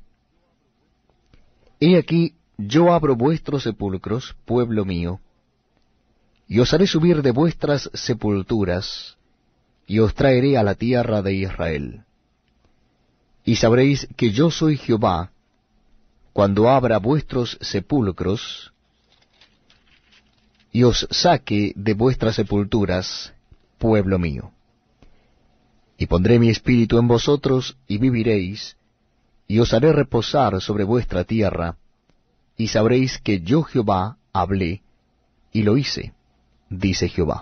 He aquí, yo abro vuestros sepulcros, pueblo mío, y os haré subir de vuestras sepulturas, y os traeré a la tierra de Israel. Y sabréis que yo soy Jehová, cuando abra vuestros sepulcros, y os saque de vuestras sepulturas, pueblo mío. Y pondré mi espíritu en vosotros, y viviréis, y os haré reposar sobre vuestra tierra, y sabréis que yo Jehová hablé, y lo hice, dice Jehová.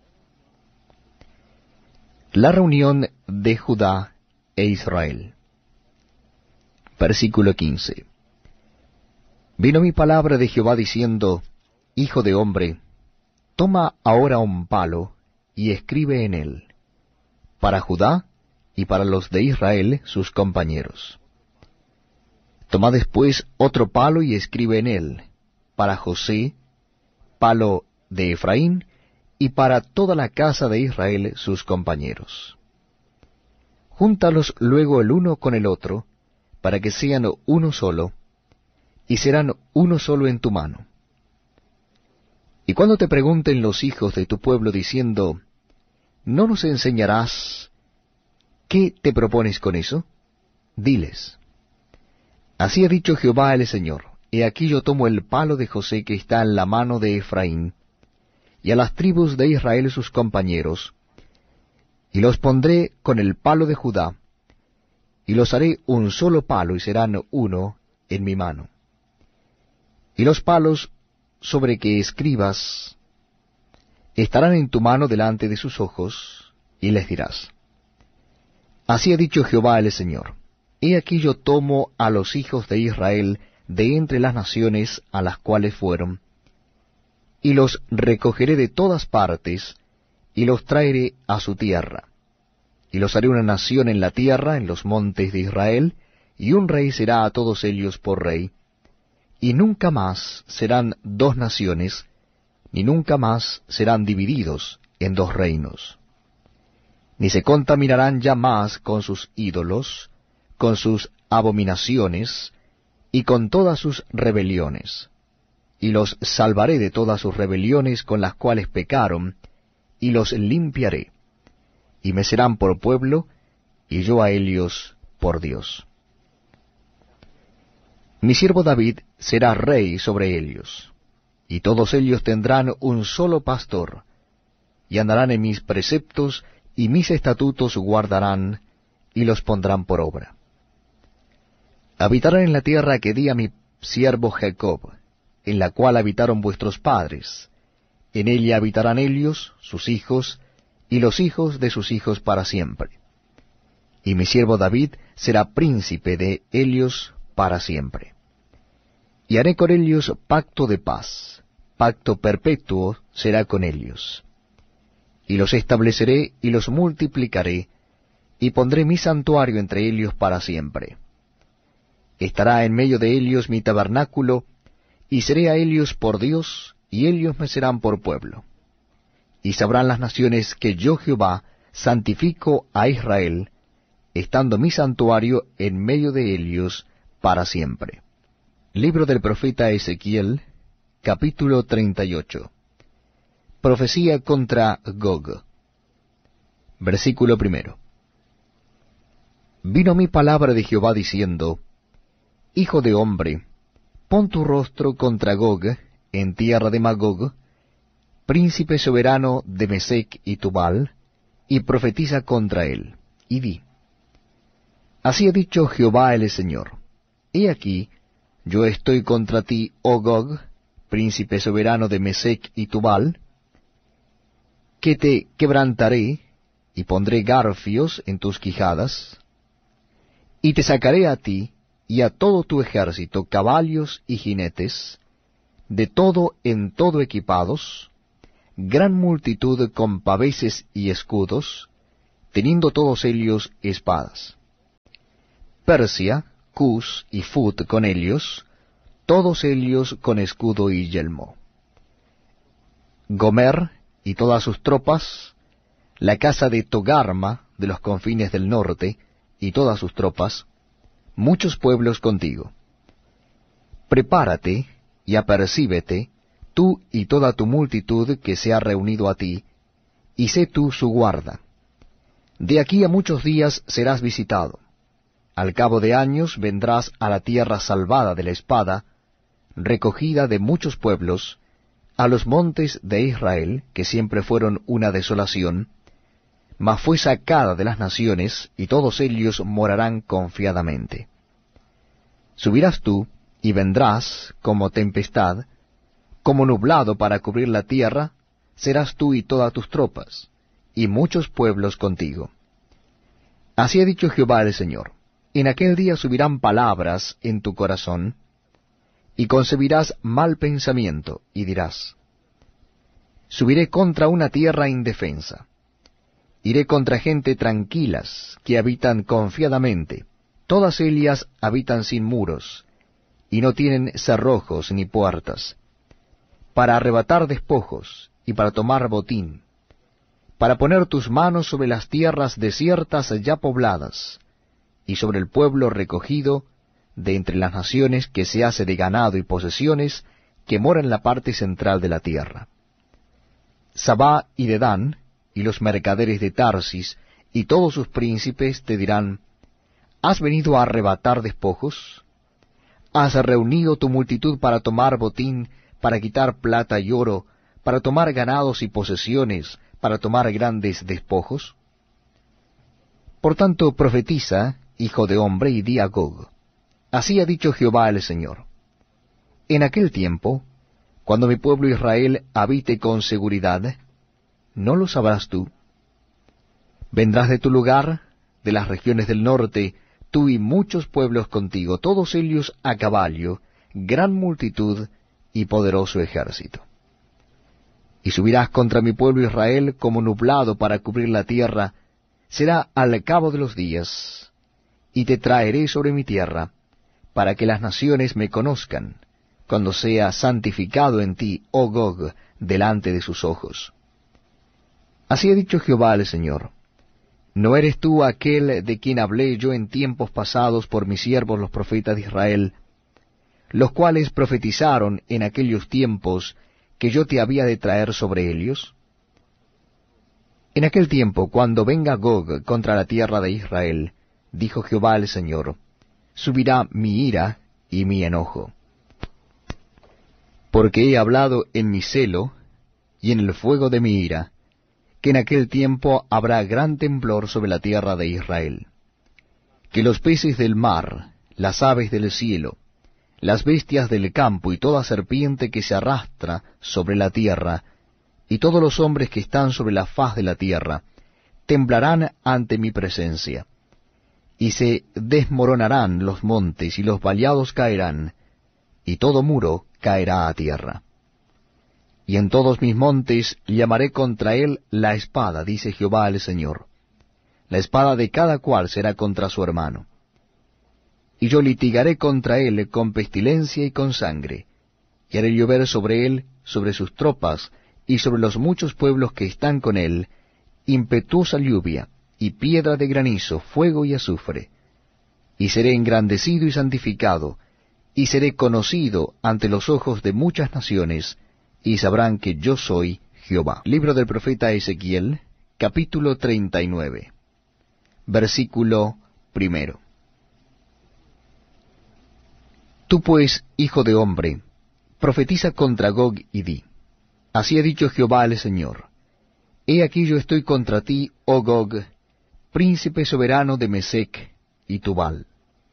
La reunión de Judá e Israel. Versículo 15. Vino mi palabra de Jehová diciendo, Hijo de hombre, toma ahora un palo, y escribe en él, para Judá y para los de Israel sus compañeros. Toma después otro palo y escribe en él, para José, palo de Efraín, y para toda la casa de Israel sus compañeros. Júntalos luego el uno con el otro, para que sean uno solo, y serán uno solo en tu mano. Y cuando te pregunten los hijos de tu pueblo diciendo, ¿no nos enseñarás qué te propones con eso? Diles, así ha dicho Jehová el Señor, he aquí yo tomo el palo de José que está en la mano de Efraín, y a las tribus de Israel sus compañeros, y los pondré con el palo de Judá, y los haré un solo palo, y serán uno en mi mano. Y los palos sobre que escribas estarán en tu mano delante de sus ojos, y les dirás, así ha dicho Jehová el Señor, he aquí yo tomo a los hijos de Israel de entre las naciones a las cuales fueron, y los recogeré de todas partes, y los traeré a su tierra, y los haré una nación en la tierra, en los montes de Israel, y un rey será a todos ellos por rey, y nunca más serán dos naciones, ni nunca más serán divididos en dos reinos. Ni se contaminarán ya más con sus ídolos, con sus abominaciones, y con todas sus rebeliones. Y los salvaré de todas sus rebeliones con las cuales pecaron, y los limpiaré, y me serán por pueblo, y yo a ellos por Dios. Mi siervo David será rey sobre ellos, y todos ellos tendrán un solo pastor, y andarán en mis preceptos, y mis estatutos guardarán, y los pondrán por obra. Habitarán en la tierra que di a mi siervo Jacob, en la cual habitaron vuestros padres. En ella habitarán ellos, sus hijos, y los hijos de sus hijos para siempre. Y mi siervo David será príncipe de ellos para siempre. Y haré con ellos pacto de paz, pacto perpetuo será con ellos. Y los estableceré y los multiplicaré, y pondré mi santuario entre ellos para siempre. Estará en medio de ellos mi tabernáculo, y seré a ellos por Dios, y ellos me serán por pueblo. Y sabrán las naciones que yo Jehová santifico a Israel, estando mi santuario en medio de ellos para siempre. Libro del profeta Ezequiel, capítulo 38. Profecía contra Gog. Versículo 1. Vino mi palabra de Jehová diciendo, Hijo de hombre, pon tu rostro contra Gog, en tierra de Magog, príncipe soberano de Mesec y Tubal, y profetiza contra él, y di, así ha dicho Jehová el Señor, he aquí, yo estoy contra ti, oh Gog, príncipe soberano de Mesec y Tubal, que te quebrantaré, y pondré garfios en tus quijadas, y te sacaré a ti, y a todo tu ejército, caballos y jinetes, de todo en todo equipados, gran multitud con paveses y escudos, teniendo todos ellos espadas. Persia, Cus y Fut con ellos, todos ellos con escudo y yelmo. Gomer y todas sus tropas, la casa de Togarma de los confines del norte y todas sus tropas, muchos pueblos contigo. Prepárate y apercíbete, tú y toda tu multitud que se ha reunido a ti, y sé tú su guarda. De aquí a muchos días serás visitado. Al cabo de años vendrás a la tierra salvada de la espada, recogida de muchos pueblos, a los montes de Israel, que siempre fueron una desolación, mas fue sacada de las naciones, y todos ellos morarán confiadamente. Subirás tú, y vendrás como tempestad, como nublado para cubrir la tierra, serás tú y todas tus tropas, y muchos pueblos contigo. Así ha dicho Jehová el Señor: en aquel día subirán palabras en tu corazón, y concebirás mal pensamiento, y dirás: subiré contra una tierra indefensa. Iré contra gente tranquilas, que habitan confiadamente. Todas ellas habitan sin muros, y no tienen cerrojos ni puertas, para arrebatar despojos, y para tomar botín, para poner tus manos sobre las tierras desiertas ya pobladas, y sobre el pueblo recogido de entre las naciones, que se hace de ganado y posesiones, que mora en la parte central de la tierra. Sabá y Dedán, y los mercaderes de Tarsis, y todos sus príncipes te dirán: ¿has venido a arrebatar despojos? ¿Has reunido tu multitud para tomar botín, para quitar plata y oro, para tomar ganados y posesiones, para tomar grandes despojos? Por tanto, profetiza, hijo de hombre, y di a Gog: así ha dicho Jehová el Señor: en aquel tiempo, cuando mi pueblo Israel habite con seguridad, ¿no lo sabrás tú? Vendrás de tu lugar, de las regiones del norte, tú y muchos pueblos contigo, todos ellos a caballo, gran multitud y poderoso ejército. Y subirás contra mi pueblo Israel como nublado para cubrir la tierra, será al cabo de los días, y te traeré sobre mi tierra, para que las naciones me conozcan, cuando sea santificado en ti, oh Gog, delante de sus ojos. Así ha dicho Jehová el Señor: ¿no eres tú aquel de quien hablé yo en tiempos pasados por mis siervos los profetas de Israel, los cuales profetizaron en aquellos tiempos que yo te había de traer sobre ellos? En aquel tiempo, cuando venga Gog contra la tierra de Israel, dijo Jehová el Señor, subirá mi ira y mi enojo. Porque he hablado en mi celo y en el fuego de mi ira, que en aquel tiempo habrá gran temblor sobre la tierra de Israel, que los peces del mar, las aves del cielo, las bestias del campo y toda serpiente que se arrastra sobre la tierra, y todos los hombres que están sobre la faz de la tierra, temblarán ante mi presencia, y se desmoronarán los montes y los vallados caerán, y todo muro caerá a tierra. Y en todos mis montes llamaré contra él la espada, dice Jehová el Señor. La espada de cada cual será contra su hermano. Y yo litigaré contra él con pestilencia y con sangre, y haré llover sobre él, sobre sus tropas, y sobre los muchos pueblos que están con él, impetuosa lluvia, y piedra de granizo, fuego y azufre. Y seré engrandecido y santificado, y seré conocido ante los ojos de muchas naciones, y sabrán que yo soy Jehová. Libro del profeta Ezequiel, capítulo 39, versículo 1. Tú pues, hijo de hombre, profetiza contra Gog y di: así ha dicho Jehová el Señor: he aquí yo estoy contra ti, oh Gog, príncipe soberano de Mesec y Tubal.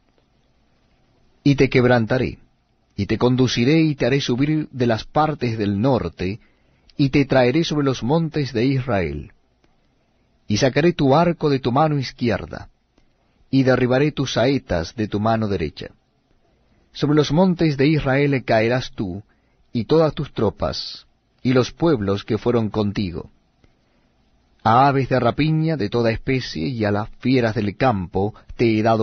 Y te quebrantaré, y te conduciré y te haré subir de las partes del norte, y te traeré sobre los montes de Israel. Y sacaré tu arco de tu mano izquierda, y derribaré tus saetas de tu mano derecha. Sobre los montes de Israel caerás tú, y todas tus tropas, y los pueblos que fueron contigo. A aves de rapiña de toda especie y a las fieras del campo te he dado